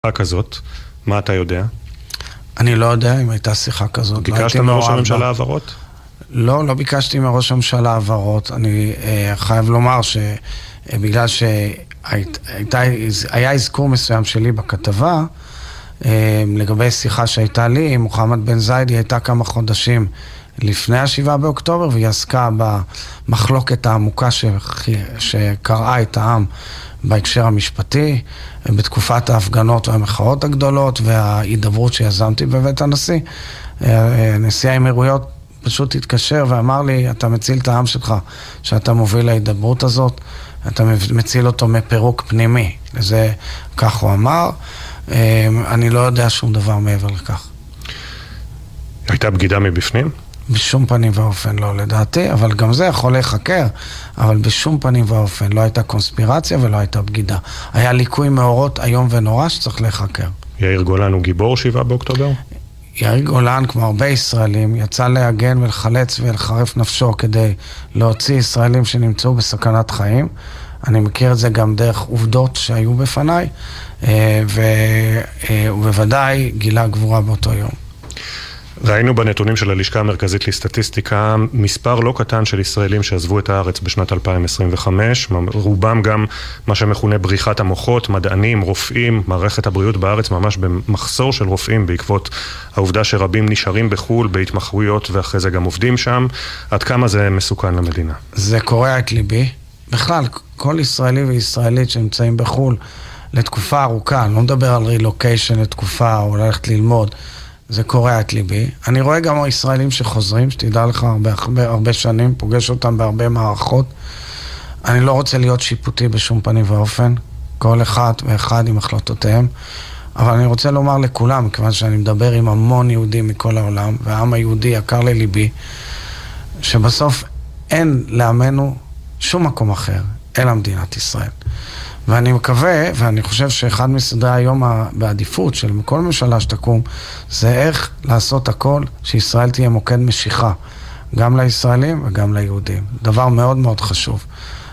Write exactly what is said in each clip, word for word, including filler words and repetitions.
כזאת, מה אתה יודע? אני לא יודע אם הייתה שיחה כזאת. ביקשת מראש הממשלה העברות? לא, לא ביקשתי מראש הממשלה העברות. אני אה, חייב לומר שבגלל שהיה אזכור מסוים שלי בכתבה, אה, לגבי שיחה שהייתה לי עם מוחמד בן זייד, היא הייתה כמה חודשים לפני השבעה באוקטובר, והיא עסקה במחלוקת העמוקה שקראה את העם בהקשר המשפטי, בתקופת ההפגנות והמחאות הגדולות וההידברות שיזמתי בבית הנשיא. נשיא האמירויות פשוט התקשר ואמר לי, אתה מציל את העם שלך, שאתה מוביל להידברות הזאת, אתה מציל אותו מפירוק פנימי. לזה כך הוא אמר. אני לא יודע שום דבר מעבר לכך. הייתה בגידה מבפנים? בשום פנים ואופן לא, לדעתי, אבל גם זה יכול להיחקר, אבל בשום פנים ואופן לא הייתה קונספירציה ולא הייתה בגידה. היה ליקוי מאורות היום ונורא שצריך להיחקר. יאיר גולן הוא גיבור שבעה באוקטובר? יאיר גולן, כמו הרבה ישראלים, יצא להגן ולחלץ ולחרף נפשו כדי להוציא ישראלים שנמצאו בסכנת חיים. אני מכיר את זה גם דרך עובדות שהיו בפניי, ובוודאי גילה גבורה באותו יום. ראינו בנתונים של הלשכה המרכזית לסטטיסטיקה מספר לא קטן של ישראלים שעזבו את הארץ בשנת אלפיים עשרים וחמש, רובם גם מה שמכונה בריחת המוחות, מדענים, רופאים, מערכת הבריאות בארץ ממש במחסור של רופאים בעקבות העובדה שרבים נשארים בחול בהתמחויות ואחרי זה גם עובדים שם. עד כמה זה מסוכן למדינה? זה קורע את ליבי. בכלל, כל ישראלי וישראלית שנמצאים בחול לתקופה ארוכה, אני לא מדבר על רילוקיישן לתקופה או ללכת ללמוד, זה קורע את ליבי. אני רואה גם ישראלים שחוזרים, שתדע לך הרבה, הרבה, הרבה שנים, פוגש אותם בהרבה מערכות. אני לא רוצה להיות שיפוטי בשום פנים ואופן, כל אחד ואחד עם החלטותיהם, אבל אני רוצה לומר לכולם, כיוון שאני מדבר עם המון יהודים מכל העולם, והעם היהודי יקר לליבי, שבסוף אין לעמנו שום מקום אחר, אלא מדינת ישראל. ואני מקווה, ואני חושב שאחד מסדרי היום בעדיפות של כל ממשלה שתקום, זה איך לעשות הכל שישראל תהיה מוקד משיכה, גם לישראלים וגם ליהודים. דבר מאוד מאוד חשוב.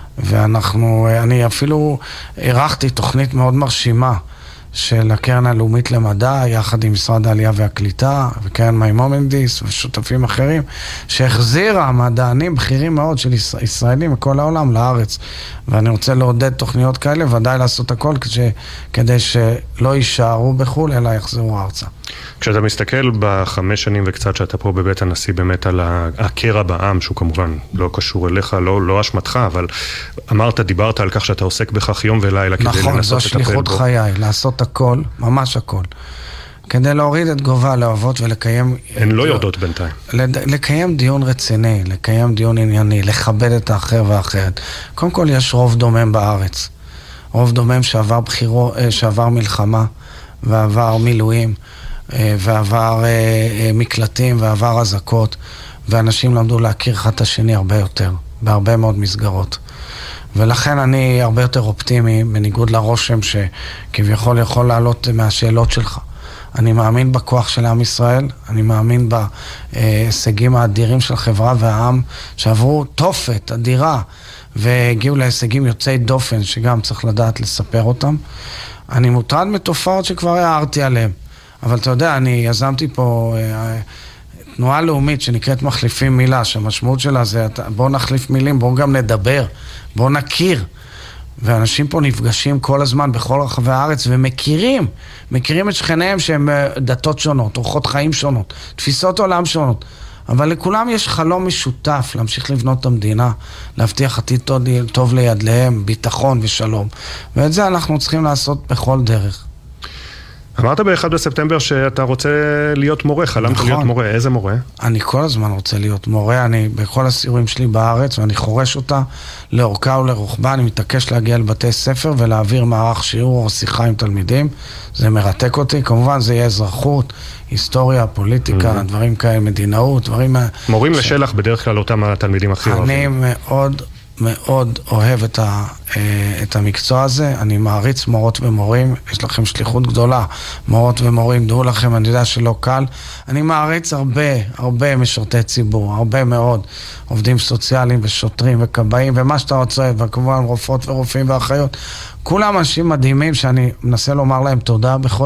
ואנחנו, אני אפילו ערכתי תוכנית מאוד מרשימה של הקרן הלאומית למדע, יחד עם משרד העלייה והקליטה, וקרן מימונדיס ושותפים אחרים, שהחזירה מדענים בכירים מאוד של ישראלים מכל העולם לארץ. ואני רוצה לעודד תוכניות כאלה, ודאי לעשות הכל כדי, כדי שלא יישארו בחול, אלא יחזרו ארצה. כשאתה מסתכל בחמש שנים וקצת שאתה פה בבית הנשיא באמת על הקרע בעם, שהוא כמובן לא קשור אליך, לא, לא אשמתך, אבל אמרת, דיברת על כך שאתה עוסק בכך יום ולילה כדי נכון, לנסות לטפל בו. נכון, זו שליחות חיי, לעשות הכל, ממש הכל. כדי להוריד את גובה הלהבות ולקיים... הן לא יורדות בינתיים. לקיים דיון רציני, לקיים דיון ענייני, לכבד את האחר והאחרת. קודם כל יש רוב דומם בארץ. רוב דומם שעבר בחירו, שעבר מלחמה ועבר מילואים. ועבר מקלטים ועבר הזקות, ואנשים למדו להכיר אחד את השני הרבה יותר, בהרבה מאוד מסגרות. ולכן אני הרבה יותר אופטימי, בניגוד לרושם שכביכול יכול לעלות מהשאלות שלך. אני מאמין בכוח של עם ישראל, אני מאמין בהישגים האדירים של החברה והעם, שעברו תופת אדירה, והגיעו להישגים יוצאי דופן, שגם צריך לדעת לספר אותם. אני מוטרד מתופעות שכבר הערתי עליהם. אבל אתה יודע, אני יזמתי פה אה, תנועה לאומית שנקראת מחליפים מילה, שהמשמעות שלה זה, בואו נחליף מילים, בואו גם נדבר, בואו נכיר. ואנשים פה נפגשים כל הזמן בכל רחבי הארץ ומכירים, מכירים את שכניהם שהם דתות שונות, אורחות חיים שונות, תפיסות עולם שונות. אבל לכולם יש חלום משותף להמשיך לבנות את המדינה, להבטיח עתיד טוב לידליהם, ביטחון ושלום. ואת זה אנחנו צריכים לעשות בכל דרך. אמרת באחד בספטמבר שאתה רוצה להיות מורה, חלמת נכון. להיות מורה, איזה מורה? אני כל הזמן רוצה להיות מורה, אני בכל הסיורים שלי בארץ, ואני חורש אותה לאורכה ולרוחבה, אני מתעקש להגיע לבתי ספר ולהעביר מערך שיעור או שיחה עם תלמידים, זה מרתק אותי, כמובן זה יהיה אזרחות, היסטוריה, פוליטיקה, mm-hmm. דברים כאלה, מדינאות, דברים... מורים ש... לשלח בדרך כלל אותם התלמידים הכי אוהבים. אני מאוד מאוד אוהב את, ה, את המקצוע הזה, אני מעריץ מורות ומורים, יש לכם שליחות גדולה, מורות ומורים, דעו לכם, אני יודע שלא קל, אני מעריץ הרבה, הרבה משרתי ציבור, הרבה מאוד, עובדים סוציאליים ושוטרים וכבאים, ומה שאתה רוצה, וכמובן רופאות ורופאים ואחיות, כולם אנשים מדהימים שאני מנסה לומר להם תודה בכל